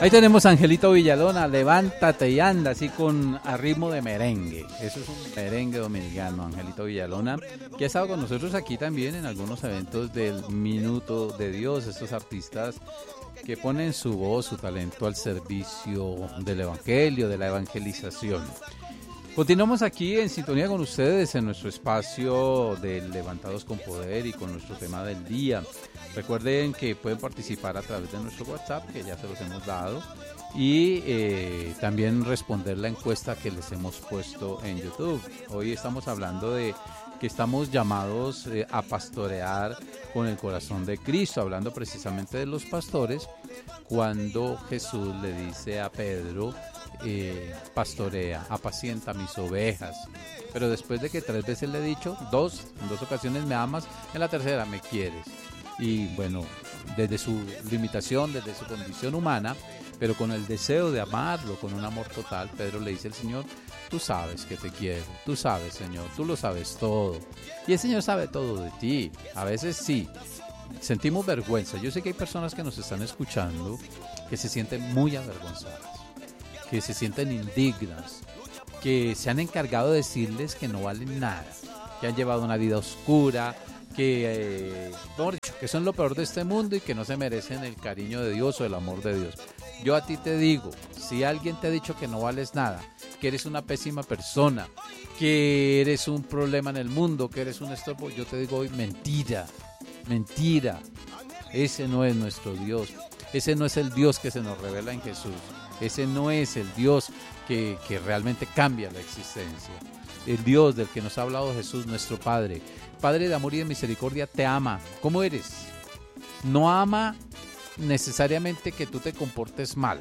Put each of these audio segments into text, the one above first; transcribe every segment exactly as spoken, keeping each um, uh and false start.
Ahí tenemos a Angelito Villalona, levántate y anda, así con a ritmo de merengue. Eso es un merengue dominicano, Angelito Villalona, que ha estado con nosotros aquí también en algunos eventos del Minuto de Dios, estos artistas que ponen su voz, su talento al servicio del evangelio, de la evangelización. Continuamos aquí en sintonía con ustedes en nuestro espacio de Levantados con Poder y con nuestro tema del día. Recuerden que pueden participar a través de nuestro WhatsApp, que ya se los hemos dado, y eh, también responder la encuesta que les hemos puesto en YouTube. Hoy estamos hablando de que estamos llamados eh, a pastorear con el corazón de Cristo, hablando precisamente de los pastores, cuando Jesús le dice a Pedro, eh, pastorea, apacienta mis ovejas. Pero después de que tres veces le he dicho, dos, en dos ocasiones me amas, en la tercera me quieres. Y bueno, desde su limitación, desde su condición humana, pero con el deseo de amarlo, con un amor total, Pedro le dice al Señor, tú sabes que te quiero, tú sabes, Señor, tú lo sabes todo. Y el Señor sabe todo de ti. A veces sí, sentimos vergüenza. Yo sé que hay personas que nos están escuchando que se sienten muy avergonzadas, que se sienten indignas, que se han encargado de decirles que no valen nada, que han llevado una vida oscura, que, eh, mejor dicho, que son lo peor de este mundo y que no se merecen el cariño de Dios o el amor de Dios. Yo a ti te digo, si alguien te ha dicho que no vales nada, que eres una pésima persona, que eres un problema en el mundo, que eres un estorbo, yo te digo hoy, mentira, mentira. Ese no es nuestro Dios, ese no es el Dios que se nos revela en Jesús, ese no es el Dios que, que realmente cambia la existencia. El Dios del que nos ha hablado Jesús, nuestro Padre, Padre de amor y de misericordia, te ama. ¿Cómo eres? No ama necesariamente que tú te comportes mal.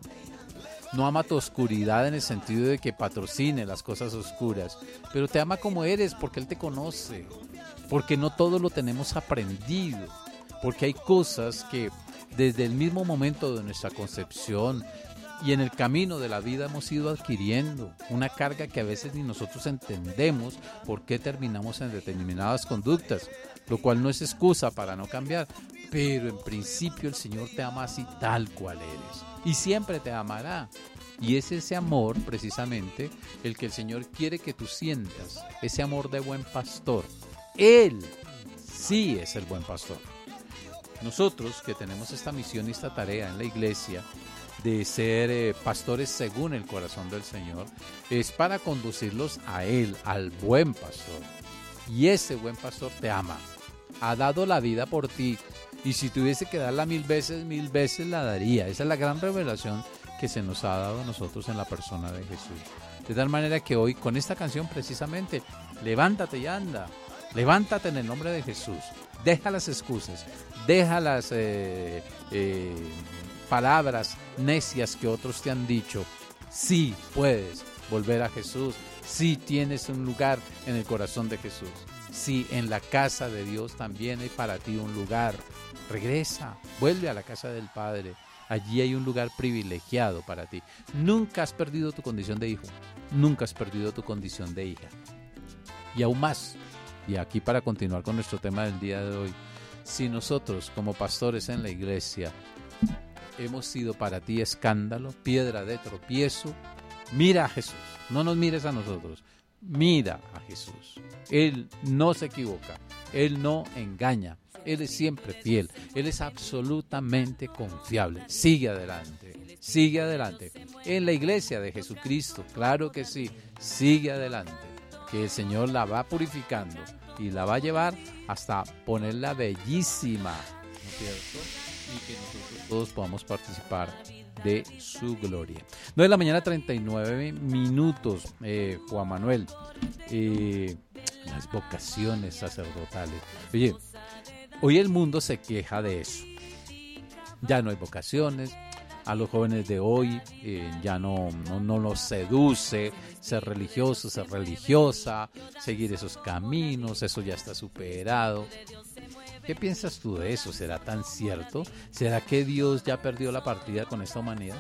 No ama tu oscuridad en el sentido de que patrocine las cosas oscuras, pero te ama como eres porque Él te conoce, porque no todo lo tenemos aprendido, porque hay cosas que desde el mismo momento de nuestra concepción y en el camino de la vida hemos ido adquiriendo una carga que a veces ni nosotros entendemos por qué terminamos en determinadas conductas, lo cual no es excusa para no cambiar, pero en principio el Señor te ama así tal cual eres y siempre te amará. Y es ese amor precisamente el que el Señor quiere que tú sientas, ese amor de buen pastor. Él sí es el buen pastor. Nosotros que tenemos esta misión y esta tarea en la iglesia de ser eh, pastores según el corazón del Señor, es para conducirlos a Él, al buen pastor. Y ese buen pastor te ama, ha dado la vida por ti, y si tuviese que darla mil veces, mil veces la daría. Esa es la gran revelación que se nos ha dado a nosotros en la persona de Jesús. De tal manera que hoy con esta canción precisamente, levántate y anda, levántate en el nombre de Jesús, deja las excusas, deja las eh, eh, palabras necias que otros te han dicho. Sí puedes volver a Jesús, sí tienes un lugar en el corazón de Jesús, sí en la casa de Dios también hay para ti un lugar. Regresa, vuelve a la casa del Padre, allí hay un lugar privilegiado para ti. Nunca has perdido tu condición de hijo, nunca has perdido tu condición de hija. Y aún más, y aquí para continuar con nuestro tema del día de hoy, si nosotros como pastores en la iglesia hemos sido para ti escándalo, piedra de tropiezo, mira a Jesús, no nos mires a nosotros, mira a Jesús. Él no se equivoca, Él no engaña, Él es siempre fiel, Él es absolutamente confiable. Sigue adelante, sigue adelante. En la iglesia de Jesucristo, claro que sí, sigue adelante, que el Señor la va purificando y la va a llevar hasta ponerla bellísima, ¿no es cierto? Y que nosotros todos podamos participar de su gloria. nueve de la mañana, treinta y nueve minutos, eh, Juan Manuel. Eh, las vocaciones sacerdotales. Oye, hoy el mundo se queja de eso. Ya no hay vocaciones. A los jóvenes de hoy eh, ya no, no, no los seduce ser religioso, ser religiosa, seguir esos caminos, eso ya está superado. ¿Qué piensas tú de eso? ¿Será tan cierto? ¿Será que Dios ya perdió la partida con esta humanidad?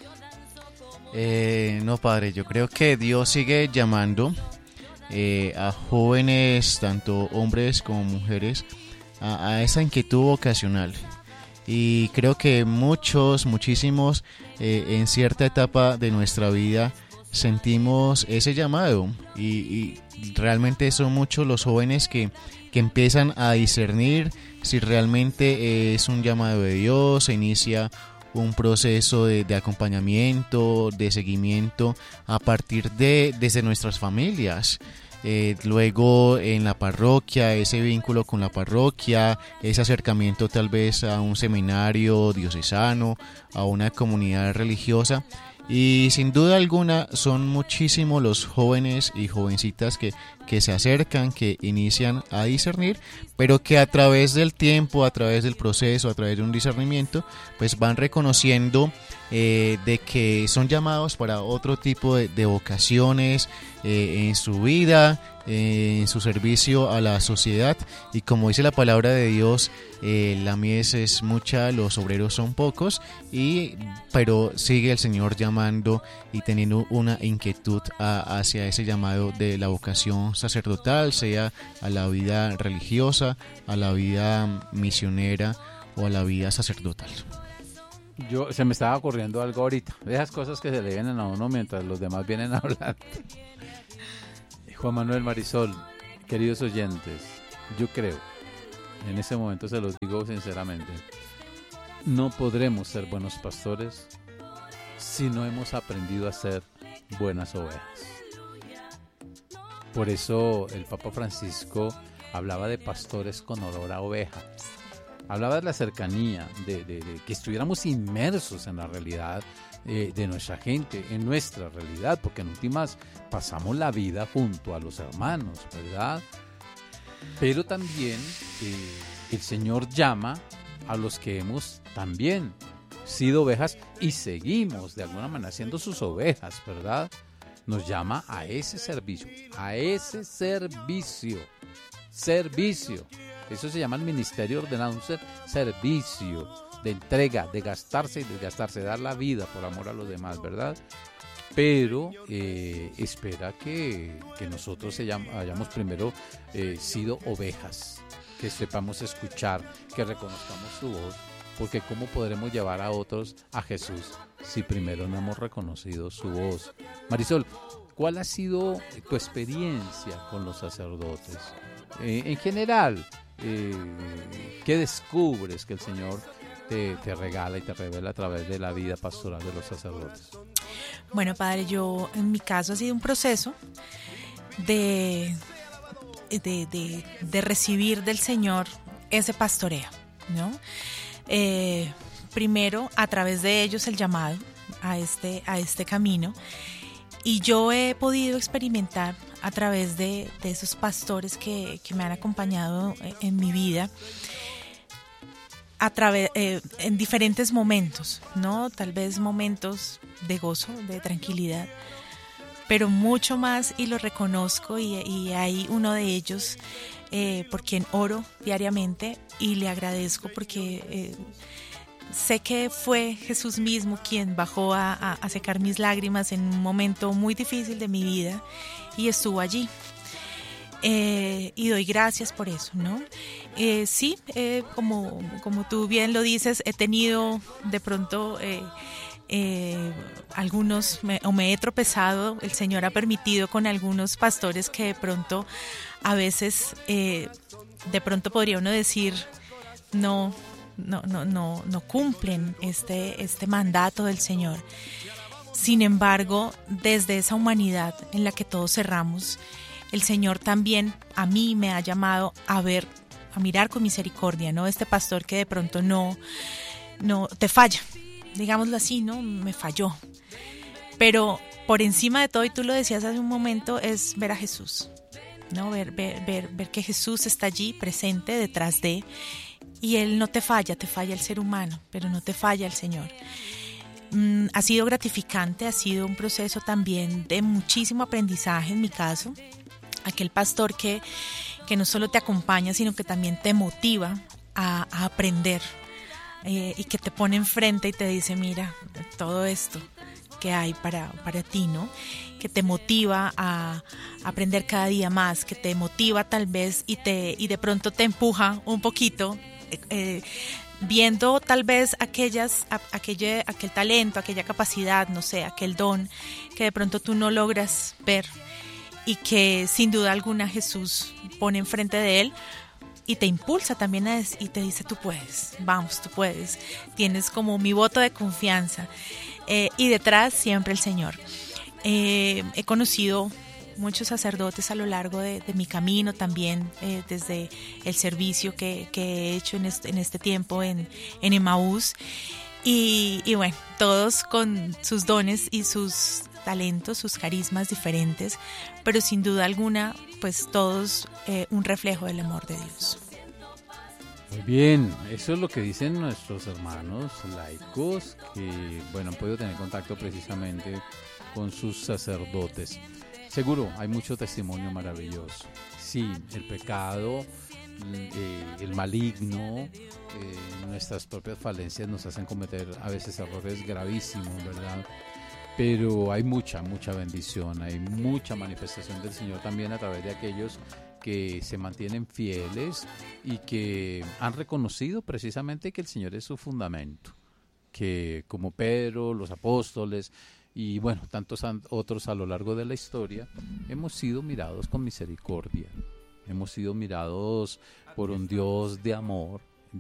Eh, no, padre, yo creo que Dios sigue llamando eh, a jóvenes, tanto hombres como mujeres, a, a esa inquietud vocacional. Y creo que muchos, muchísimos eh, en cierta etapa de nuestra vida sentimos ese llamado y, y realmente son muchos los jóvenes que, que empiezan a discernir si realmente es un llamado de Dios, se inicia un proceso de, de acompañamiento, de seguimiento a partir de desde nuestras familias. Eh, luego en la parroquia, ese vínculo con la parroquia, ese acercamiento tal vez a un seminario diocesano, a una comunidad religiosa. Y sin duda alguna son muchísimos los jóvenes y jovencitas que, que se acercan, que inician a discernir, pero que a través del tiempo, a través del proceso, a través de un discernimiento, pues van reconociendo eh, de que son llamados para otro tipo de, de vocaciones eh, en su vida, eh, en su servicio a la sociedad. Y como dice la palabra de Dios, eh, la mies es mucha, los obreros son pocos, y pero sigue el Señor llamando y teniendo una inquietud a, hacia ese llamado de la vocación sacerdotal, sea a la vida religiosa, a la vida misionera o a la vida sacerdotal. Yo, se me estaba ocurriendo algo ahorita, de esas cosas que se le vienen a uno mientras los demás vienen hablando. Juan Manuel, Marisol, queridos oyentes, yo creo, en ese momento se los digo sinceramente, no podremos ser buenos pastores si no hemos aprendido a ser buenas ovejas. Por eso el Papa Francisco hablaba de pastores con olor a oveja. Hablaba de la cercanía, de, de, de que estuviéramos inmersos en la realidad eh, de nuestra gente, en nuestra realidad, porque en últimas pasamos la vida junto a los hermanos, ¿verdad? Pero también eh, el Señor llama a los que hemos también sido ovejas y seguimos de alguna manera siendo sus ovejas, ¿verdad? Nos llama a ese servicio, a ese servicio, servicio. Eso se llama el ministerio ordenado, un ser, servicio de entrega, de gastarse y desgastarse, dar la vida por amor a los demás, ¿verdad? Pero eh, espera que, que nosotros hayamos, hayamos primero eh, sido ovejas, que sepamos escuchar, que reconozcamos su voz, porque ¿cómo podremos llevar a otros a Jesús si primero no hemos reconocido su voz? Marisol, ¿cuál ha sido tu experiencia con los sacerdotes? Eh, en general, eh, ¿qué descubres que el Señor te, te regala y te revela a través de la vida pastoral de los sacerdotes? Bueno, padre, yo en mi caso ha sido un proceso de, de, de, de recibir del Señor ese pastoreo, ¿no? Eh, primero, a través de ellos el llamado a este, a este camino, y yo he podido experimentar a través de, de esos pastores que, que me han acompañado en mi vida, a través, eh, en diferentes momentos, ¿no? Tal vez momentos de gozo, de tranquilidad, pero mucho más, y lo reconozco, y, y hay uno de ellos eh, por quien oro diariamente y le agradezco porque eh, sé que fue Jesús mismo quien bajó a, a, a secar mis lágrimas en un momento muy difícil de mi vida y estuvo allí. Eh, y doy gracias por eso, ¿no? Eh, sí, eh, como, como tú bien lo dices, he tenido de pronto eh, eh, algunos, me, o me he tropezado, el Señor ha permitido con algunos pastores que de pronto, a veces, eh, de pronto podría uno decir, no, no, no, no, no cumplen este, este mandato del Señor. Sin embargo, desde esa humanidad en la que todos cerramos, el Señor también a mí me ha llamado a ver, a mirar con misericordia, ¿no? Este pastor que de pronto no, no te falla, digámoslo así, ¿no? Me falló. Pero por encima de todo, y tú lo decías hace un momento, es ver a Jesús, ¿no? Ver, ver, ver, ver que Jesús está allí presente detrás de, y Él no te falla, te falla el ser humano, pero no te falla el Señor. Mm, ha sido gratificante, ha sido un proceso también de muchísimo aprendizaje en mi caso. Aquel pastor que, que no solo te acompaña, sino que también te motiva a, a aprender eh, y que te pone enfrente y te dice, mira, todo esto que hay para, para ti, ¿no? Que te motiva a aprender cada día más, que te motiva tal vez y, te, y de pronto te empuja un poquito, eh, viendo tal vez aquellas, a, aquella, aquel talento, aquella capacidad, no sé, aquel don que de pronto tú no logras ver y que sin duda alguna Jesús pone enfrente de él y te impulsa también a des- y te dice tú puedes, vamos, tú puedes, tienes como mi voto de confianza, eh, y detrás siempre el Señor. Eh, he conocido muchos sacerdotes a lo largo de, de mi camino también, eh, desde el servicio que, que he hecho en este, en este tiempo en, en Emaús y, y bueno, todos con sus dones y sus talentos, sus carismas diferentes, pero sin duda alguna pues todos eh, un reflejo del amor de Dios. Muy bien, eso es lo que dicen nuestros hermanos laicos que, bueno, han podido tener contacto precisamente con sus sacerdotes. Seguro, hay mucho testimonio maravilloso. Sí, el pecado, eh, el maligno, eh, nuestras propias falencias nos hacen cometer a veces errores gravísimos, ¿verdad? Pero hay mucha, mucha bendición, hay mucha manifestación del Señor también a través de aquellos que se mantienen fieles y que han reconocido precisamente que el Señor es su fundamento, que como Pedro, los apóstoles y bueno, tantos otros a lo largo de la historia, hemos sido mirados con misericordia, hemos sido mirados por un Dios de amor.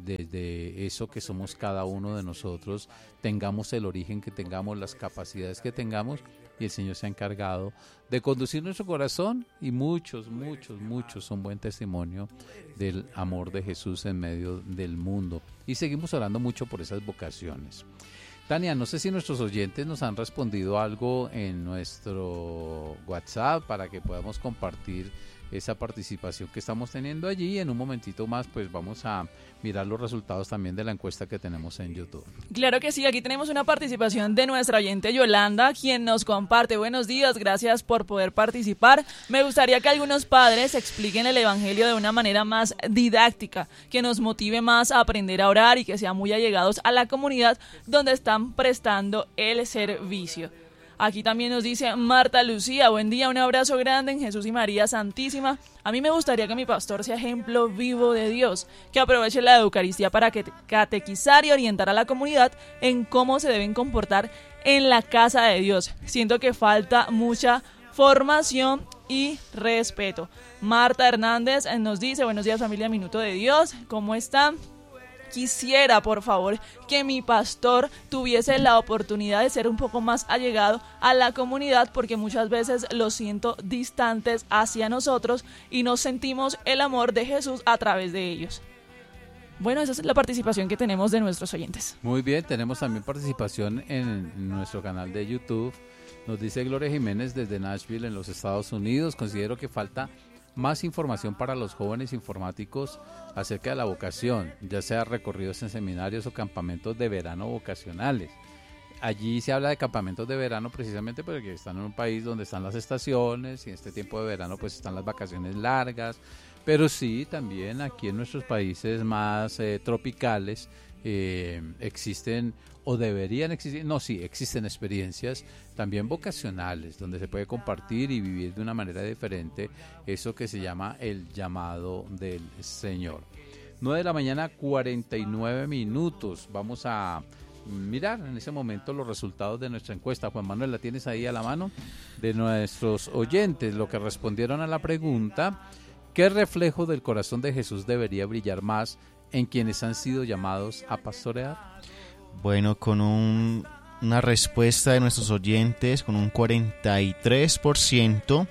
Desde eso que somos cada uno de nosotros, tengamos el origen que tengamos, las capacidades que tengamos, y el Señor se ha encargado de conducir nuestro corazón, y muchos, muchos, muchos son buen testimonio del amor de Jesús en medio del mundo, y seguimos orando mucho por esas vocaciones. Tania, no sé si nuestros oyentes nos han respondido algo en nuestro WhatsApp para que podamos compartir esa participación que estamos teniendo allí. En un momentito más pues vamos a mirar los resultados también de la encuesta que tenemos en YouTube. Claro que sí, aquí tenemos una participación de nuestra oyente Yolanda, quien nos comparte: buenos días, gracias por poder participar. Me gustaría que algunos padres expliquen el evangelio de una manera más didáctica, que nos motive más a aprender a orar y que sean muy allegados a la comunidad donde están prestando el servicio. Aquí también nos dice Marta Lucía: buen día, un abrazo grande en Jesús y María Santísima. A mí me gustaría que mi pastor sea ejemplo vivo de Dios, que aproveche la Eucaristía para que catequizar y orientar a la comunidad en cómo se deben comportar en la casa de Dios. Siento que falta mucha formación y respeto. Marta Hernández nos dice: buenos días familia Minuto de Dios, ¿cómo están? Quisiera, por favor, que mi pastor tuviese la oportunidad de ser un poco más allegado a la comunidad, porque muchas veces los siento distantes hacia nosotros y no sentimos el amor de Jesús a través de ellos. Bueno, esa es la participación que tenemos de nuestros oyentes. Muy bien, tenemos también participación en nuestro canal de YouTube. Nos dice Gloria Jiménez desde Nashville, en los Estados Unidos: considero que falta más información para los jóvenes informáticos acerca de la vocación, ya sea recorridos en seminarios o campamentos de verano vocacionales. Allí se habla de campamentos de verano precisamente porque están en un país donde están las estaciones y en este tiempo de verano pues están las vacaciones largas, pero sí también aquí en nuestros países más eh, tropicales eh, existen o deberían existir, no, sí, existen experiencias también vocacionales donde se puede compartir y vivir de una manera diferente eso que se llama el llamado del Señor. nueve de la mañana, cuarenta y nueve minutos. Vamos a mirar en ese momento los resultados de nuestra encuesta. Juan Manuel, ¿la tienes ahí a la mano? De nuestros oyentes, lo que respondieron a la pregunta: ¿qué reflejo del corazón de Jesús debería brillar más en quienes han sido llamados a pastorear? Bueno, con un, una respuesta de nuestros oyentes, con un cuarenta y tres por ciento,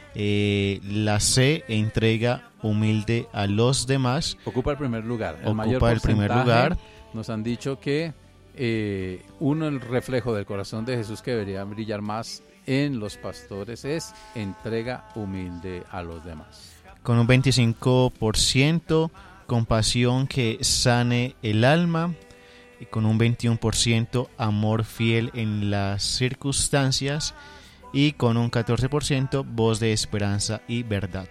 eh, la C, entrega humilde a los demás. Ocupa el primer lugar. El ocupa mayor el primer lugar. Nos han dicho que eh, uno, el reflejo del corazón de Jesús que debería brillar más en los pastores es entrega humilde a los demás. Con un veinticinco por ciento, compasión que sane el alma. Y con un veintiuno por ciento, amor fiel en las circunstancias. Y con un catorce por ciento, voz de esperanza y verdad.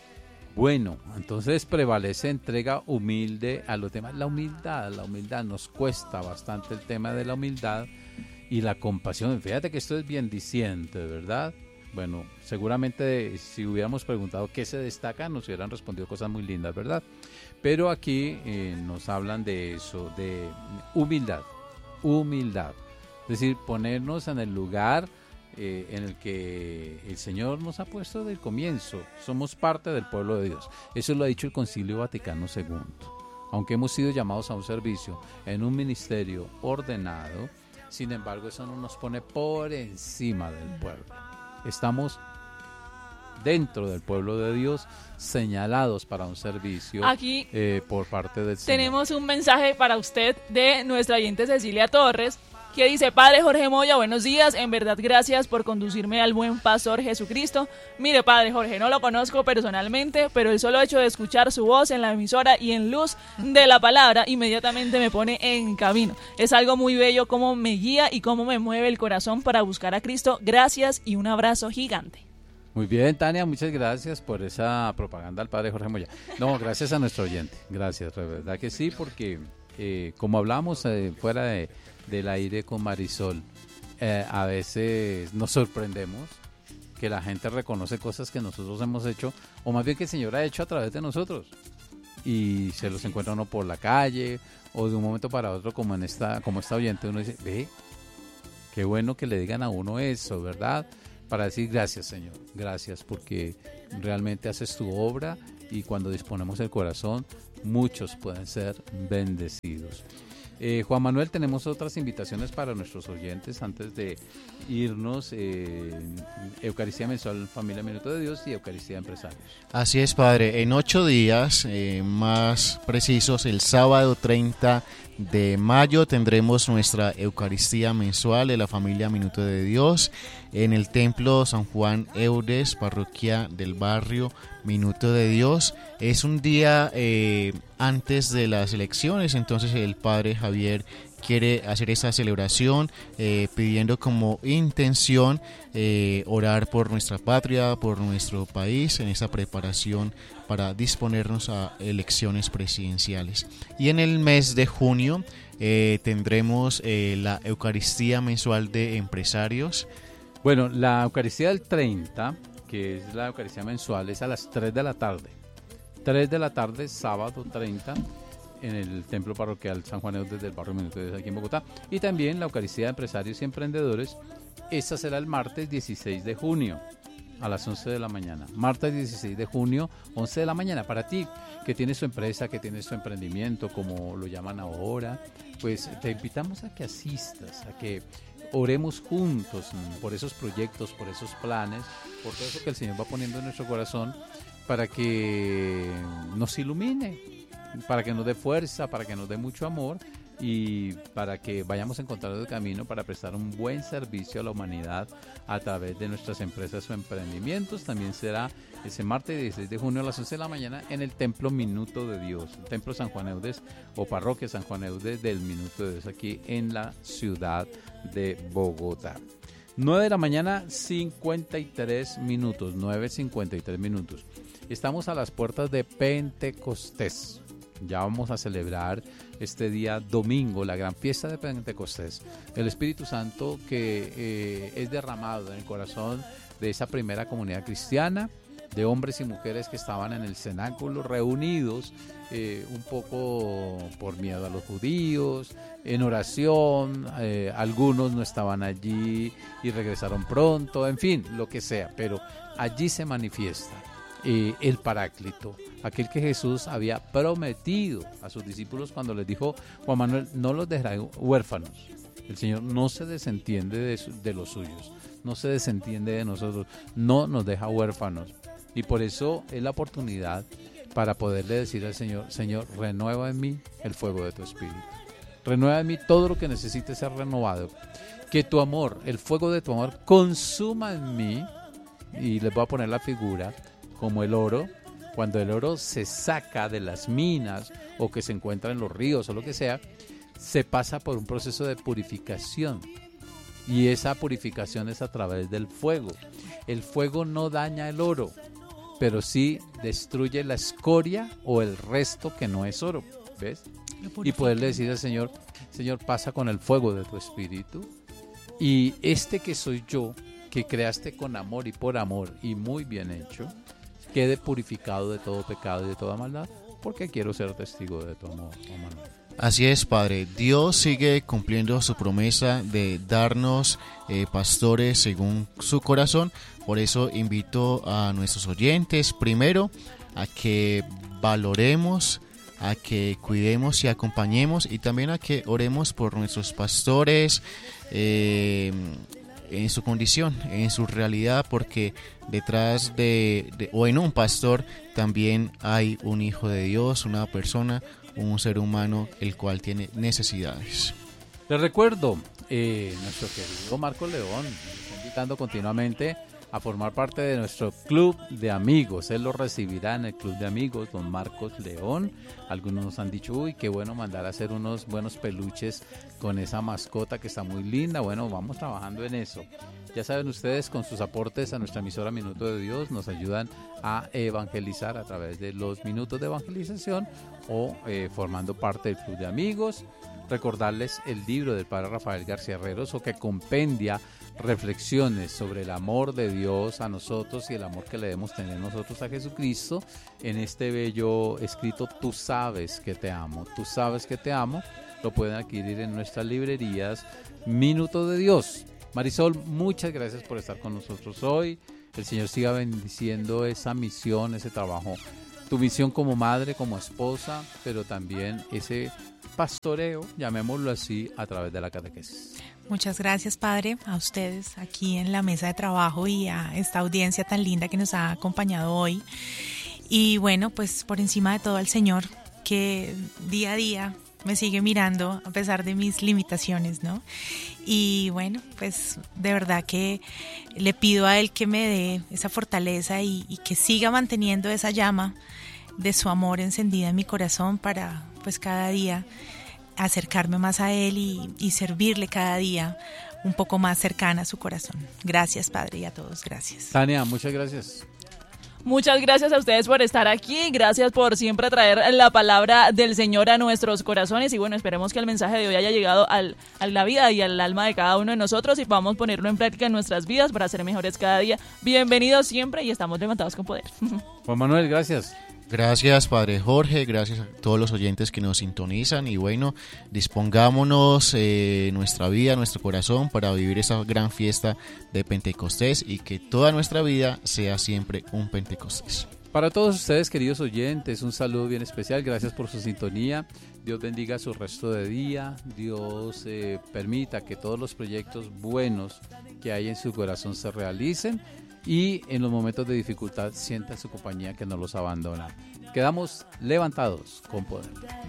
Bueno, entonces prevalece entrega humilde a los demás. La humildad, la humildad, nos cuesta bastante el tema de la humildad y la compasión. Fíjate que esto es bien diciente, ¿verdad? Bueno, seguramente si hubiéramos preguntado qué se destaca, nos hubieran respondido cosas muy lindas, ¿verdad? Pero aquí eh, nos hablan de eso, de humildad, humildad. Es decir, ponernos en el lugar eh, en el que el Señor nos ha puesto desde el comienzo. Somos parte del pueblo de Dios. Eso lo ha dicho el Concilio Vaticano segundo. Aunque hemos sido llamados a un servicio en un ministerio ordenado, sin embargo, eso no nos pone por encima del pueblo. Estamos dentro del pueblo de Dios, señalados para un servicio Aquí eh, por parte del Señor. tenemos un mensaje para usted de nuestra oyente Cecilia Torres, que dice: Padre Jorge Moya, buenos días, en verdad gracias por conducirme al buen pastor Jesucristo. Mire, Padre Jorge, no lo conozco personalmente, pero el solo hecho de escuchar su voz en la emisora y en luz de la palabra inmediatamente me pone en camino. Es algo muy bello cómo me guía y cómo me mueve el corazón para buscar a Cristo. Gracias y un abrazo gigante. Muy bien, Tania, muchas gracias por esa propaganda al Padre Jorge Moya. No, gracias a nuestro oyente, gracias, de verdad que sí, porque eh, como hablamos eh, fuera de del aire con Marisol, eh, a veces nos sorprendemos que la gente reconoce cosas que nosotros hemos hecho, o más bien que el Señor ha hecho a través de nosotros, y se los encuentra uno por la calle, o de un momento para otro, como en esta, como esta oyente, uno dice, ve, qué bueno que le digan a uno eso, ¿verdad? Para decir gracias, Señor, gracias, porque realmente haces tu obra, y cuando disponemos el corazón, muchos pueden ser bendecidos. Eh, Juan Manuel, tenemos otras invitaciones para nuestros oyentes antes de irnos. eh, Eucaristía Mensual Familia Minuto de Dios y Eucaristía Empresarios. Así es, Padre. En ocho días, eh, más precisos, el sábado treinta de mayo tendremos nuestra Eucaristía Mensual de la Familia Minuto de Dios en el Templo San Juan Eudes, parroquia del barrio Minuto de Dios. Es un día eh, antes de las elecciones, entonces el Padre Javier quiere hacer esta celebración eh, pidiendo como intención eh, orar por nuestra patria, por nuestro país en esta preparación para disponernos a elecciones presidenciales. Y en el mes de junio eh, tendremos eh, la Eucaristía Mensual de Empresarios. Bueno, la Eucaristía del treinta, que es la Eucaristía Mensual, es a las tres de la tarde. tres de la tarde, sábado treinta, en el Templo Parroquial San Juan Eudes del barrio Minuto de Dios aquí en Bogotá. Y también la Eucaristía de Empresarios y Emprendedores, esta será el martes dieciséis de junio a las once de la mañana. Martes dieciséis de junio, once de la mañana. Para ti, que tienes tu empresa, que tienes tu emprendimiento, como lo llaman ahora, pues te invitamos a que asistas, a que oremos juntos por esos proyectos, por esos planes, por todo eso que el Señor va poniendo en nuestro corazón, para que nos ilumine, para que nos dé fuerza, para que nos dé mucho amor y para que vayamos encontrando el camino para prestar un buen servicio a la humanidad a través de nuestras empresas o emprendimientos. También será ese martes dieciséis de junio a las once de la mañana en el Templo Minuto de Dios, el Templo San Juan Eudes o Parroquia San Juan Eudes del Minuto de Dios, aquí en la ciudad de Bogotá. nueve de la mañana, cincuenta y tres minutos, nueve cincuenta y tres minutos. Estamos a las puertas de Pentecostés. Ya vamos a celebrar este día domingo, la gran fiesta de Pentecostés. El Espíritu Santo que eh, es derramado en el corazón de esa primera comunidad cristiana, de hombres y mujeres que estaban en el cenáculo reunidos, eh, un poco por miedo a los judíos, en oración, eh, algunos no estaban allí y regresaron pronto, en fin, lo que sea, pero allí se manifiesta eh, el Paráclito, aquel que Jesús había prometido a sus discípulos cuando les dijo: Juan Manuel, no los dejaré huérfanos. El Señor no se desentiende de, su, de los suyos, no se desentiende de nosotros, no nos deja huérfanos. Y por eso es la oportunidad para poderle decir al Señor: Señor, renueva en mí el fuego de tu Espíritu. Renueva en mí todo lo que necesite ser renovado. Que tu amor, el fuego de tu amor, consuma en mí. Y les voy a poner la figura como el oro. Cuando el oro se saca de las minas o que se encuentra en los ríos o lo que sea, se pasa por un proceso de purificación. Y esa purificación es a través del fuego. El fuego no daña el oro, pero sí destruye la escoria o el resto que no es oro, ¿ves? Y poderle decir al Señor: Señor, pasa con el fuego de tu Espíritu, y este que soy yo, que creaste con amor y por amor y muy bien hecho, quede purificado de todo pecado y de toda maldad, porque quiero ser testigo de tu amor, oh Manuel. Así es, Padre. Dios sigue cumpliendo su promesa de darnos eh, pastores según su corazón. Por eso invito a nuestros oyentes primero a que valoremos, a que cuidemos y acompañemos, y también a que oremos por nuestros pastores eh, en su condición, en su realidad, porque detrás de, de o en un pastor también hay un hijo de Dios, una persona, un ser humano, el cual tiene necesidades. Les recuerdo, eh, nuestro querido Marco León nos está invitando continuamente a formar parte de nuestro club de amigos. Él lo recibirá en el club de amigos, don Marcos León. Algunos nos han dicho, uy, qué bueno mandar a hacer unos buenos peluches con esa mascota que está muy linda. Bueno, vamos trabajando en eso. Ya saben ustedes, con sus aportes a nuestra emisora Minuto de Dios, nos ayudan a evangelizar a través de los minutos de evangelización o eh, formando parte del club de amigos. Recordarles el libro del padre Rafael García Herreros, que compendia reflexiones sobre el amor de Dios a nosotros y el amor que le debemos tener nosotros a Jesucristo, en este bello escrito Tú sabes que te amo, tú sabes que te amo. Lo pueden adquirir en nuestras librerías Minuto de Dios. Marisol, muchas gracias por estar con nosotros hoy. El Señor siga bendiciendo esa misión, ese trabajo, tu misión como madre, como esposa, pero también ese pastoreo, llamémoslo así, a través de la catequesis. Muchas gracias, Padre, a ustedes aquí en la mesa de trabajo y a esta audiencia tan linda que nos ha acompañado hoy. Y bueno, pues por encima de todo al Señor, que día a día me sigue mirando a pesar de mis limitaciones, ¿no? Y bueno, pues de verdad que le pido a Él que me dé esa fortaleza y, y que siga manteniendo esa llama de su amor encendida en mi corazón para pues cada día acercarme más a Él y, y servirle cada día un poco más cercana a su corazón. Gracias, Padre, y a todos, gracias. Tania, muchas gracias. Muchas gracias a ustedes por estar aquí, gracias por siempre traer la palabra del Señor a nuestros corazones y bueno, esperemos que el mensaje de hoy haya llegado al, a la vida y al alma de cada uno de nosotros y podamos ponerlo en práctica en nuestras vidas para ser mejores cada día. Bienvenidos siempre y estamos levantados con poder. Juan Manuel, gracias. Gracias, Padre Jorge, gracias a todos los oyentes que nos sintonizan y bueno, dispongámonos eh, nuestra vida, nuestro corazón para vivir esa gran fiesta de Pentecostés y que toda nuestra vida sea siempre un Pentecostés. Para todos ustedes, queridos oyentes, un saludo bien especial, gracias por su sintonía, Dios bendiga su resto de día, Dios eh, permita que todos los proyectos buenos que hay en su corazón se realicen y en los momentos de dificultad sienta su compañía que no los abandona. Quedamos levantados con poder.